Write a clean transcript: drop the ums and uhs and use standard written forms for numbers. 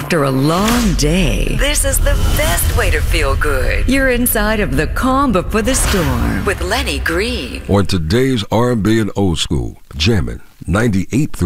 After a long day, this is the best way to feel good. You're inside of the calm before the storm with Lenny Green. On today's R&B and old school, jamming 98.3